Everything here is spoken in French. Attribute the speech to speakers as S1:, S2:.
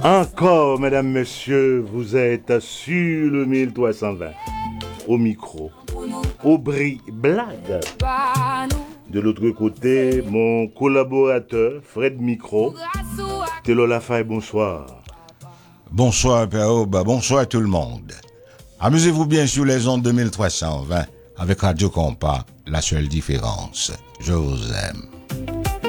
S1: Encore, mesdames, messieurs, vous êtes sur le 1320. Au micro, Aubry Blague. De l'autre côté, mon collaborateur, Fred Micro. Telo Lafaye, bonsoir.
S2: Bonsoir, Père Aube. Bonsoir à tout le monde. Amusez-vous bien sur les ondes de 1320 avec Radio Compas, la seule différence. Je vous aime.